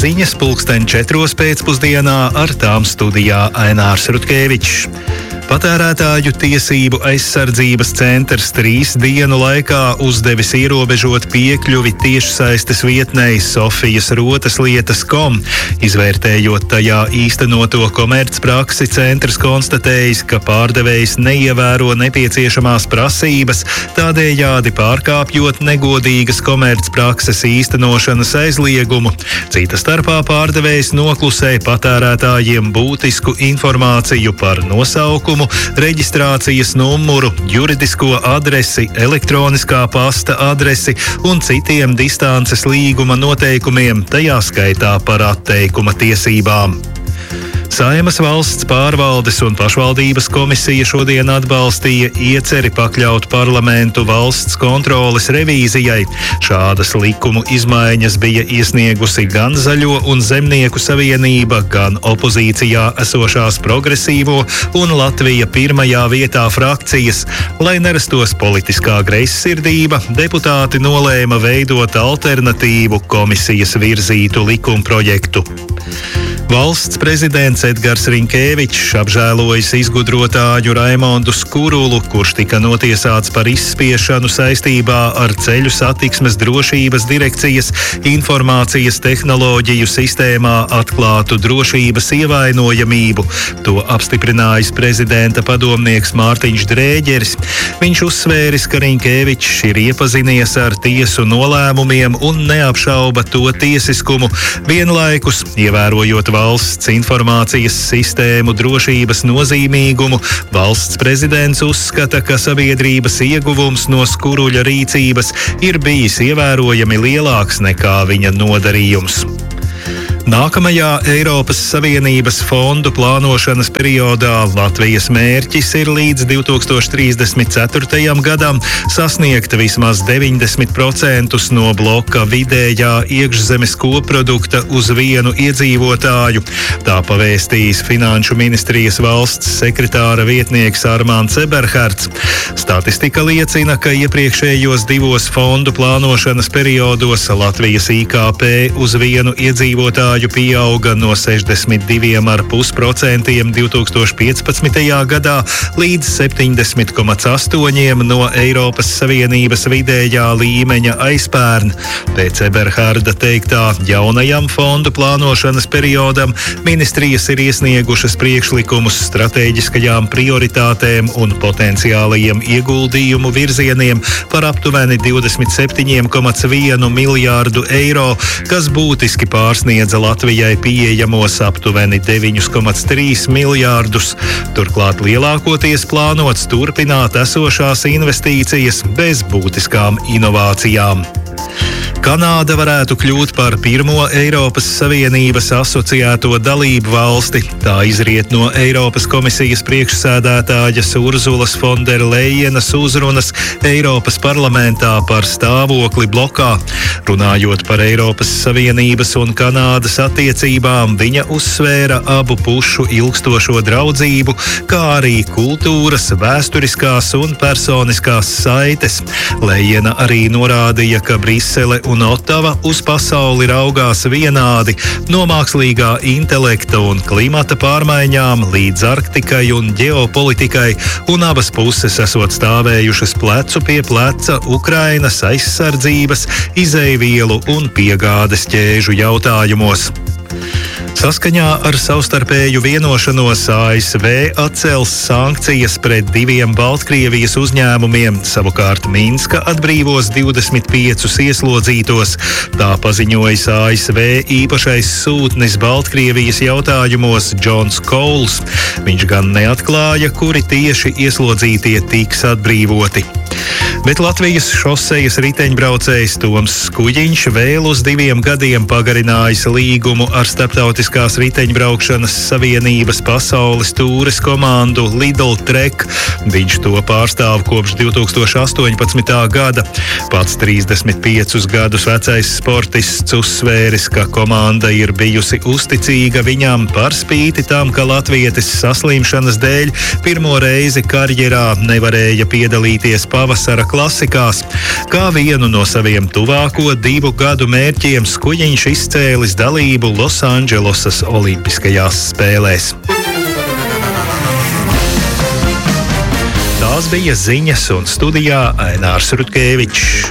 ziņas 4:00 pēcpusdienā, ar tām studijā Ainārs Rutkevičs. Patērētāju tiesību aizsardzības centrs 3 dienu laikā uzdevis ierobežot piekļuvi tiešsaistes vietnei sofiasrotaslietas.com. Izvērtējot tajā īstenoto komercpraksi, centrs konstatējis, ka pārdevējs neievēro nepieciešamās prasības, tādējādi pārkāpjot negodīgas komercprakses īstenošanas aizliegumu. Cita starpā pārdevējs noklusē patērētājiem būtisku informāciju par nosaukumu, reģistrācijas numuru, juridisko adresi, elektroniskā pasta adresi un citiem distances līguma noteikumiem, tajā skaitā par atteikuma tiesībām. Saeimas valsts pārvaldes un pašvaldības komisija šodien atbalstīja ieceri pakļaut parlamentu valsts kontroles revīzijai. Šādas likumu izmaiņas bija iesniegusi gan Zaļo un Zemnieku savienība, gan opozīcijā esošās Progresīvo un Latvija pirmajā vietā frakcijas. Lai nerastos politiskā greizsirdība, deputāti nolēma veidot alternatīvu komisijas virzītu likumprojektu. Valsts prezidents Edgars Rinkēvičs apžēlojis izgudrotāju Raimondu Skurulu, kurš tika notiesāts par izspiešanu saistībā ar Ceļu satiksmes drošības direkcijas informācijas tehnoloģiju sistēmā atklātu drošības ievainojamību. To apstiprinājis prezidenta padomnieks Mārtiņš Drēģeris. Viņš uzsvēris, ka Rinkēvičs ir iepazinies ar tiesu nolēmumiem un neapšauba to tiesiskumu, vienlaikus ievērojot valsts informācijas sistēmu drošības nozīmīgumu. Valsts prezidents uzskata, ka sabiedrības ieguvums no Skuruļa rīcības ir bijis ievērojami lielāks nekā viņa nodarījums. Nākamajā Eiropas Savienības fondu plānošanas periodā Latvijas mērķis ir līdz 2034. gadam sasniegt vismaz 90% no bloka vidējā iekšzemes koprodukta uz vienu iedzīvotāju. Tā pavēstījis Finanšu ministrijas valsts sekretāra vietnieks Armāns Eberhards. Statistika liecina, ka iepriekšējos 2 fondu plānošanas periodos Latvijas IKP uz vienu iedzīvotāju pieauga no 62,5% 2015. gadā līdz 70,8% no Eiropas Savienības vidējā līmeņa aizpērn. Pēc Eberharda teiktā, jaunajam fondu plānošanas periodam ministrijas ir iesniegušas priekšlikumus stratēģiskajām prioritātēm un potenciālajiem ieguldījumu virzieniem par aptuveni 27,1 miljārdu eiro, kas būtiski pārsniedza Latvijai pieejamos aptuveni 9,3 miljārdus. Turklāt lielākoties plānots turpināt esošās investīcijas bez būtiskām inovācijām. Kanāda varētu kļūt par pirmo Eiropas Savienības asociēto dalību valsti. Tā izriet no Eiropas komisijas priekšsēdētājas Urzulas Fonderlejenas uzrunas Eiropas parlamentā par stāvokli blokā. Runājot par Eiropas Savienības un Kanādas attiecībām, viņa uzsvēra abu pušu ilgstošo draudzību, kā arī kultūras, vēsturiskās un personiskās saites. Lejena arī norādīja, ka Brisele un Otava uz pasauli raugās vienādi, no mākslīgā intelekta un klimata pārmaiņām līdz Arktikai un ģeopolitikai, un abas puses esot stāvējušas plecu pie pleca Ukrainas aizsardzības, izejvielu un piegādes ķēžu jautājumos. Saskaņā ar savstarpēju vienošanos ASV atcels sankcijas pret 2 Baltkrievijas uzņēmumiem, savukārt Minska atbrīvos 25 ieslodzītos. Tā paziņojis ASV īpašais sūtnis Baltkrievijas jautājumos Džons Kouls. Viņš gan neatklāja, kuri tieši ieslodzītie tiks atbrīvoti. Bet Latvijas šosejas riteņbraucējs Toms Skujiņš vēl uz 2 gadiem pagarinājis līgumu ar Starptautiskās riteņbraukšanas savienības pasaules tūres komandu Lidl Trek. Viņš to pārstāv kopš 2018. gada. Pats 35 gadus vecais sportists uzsvēris, ka komanda ir bijusi uzticīga viņam par spīti tam, ka latvietis saslimšanas dēļ pirmo reizi karjerā nevarēja piedalīties pavasara klasikās. Kā vienu no saviem tuvāko 2 gadu mērķiem Skujiņš izcēlis dalību Losandželosas Olimpiskajās spēlēs. Tās bija ziņas, un studijā Ainārs Rutkevičs.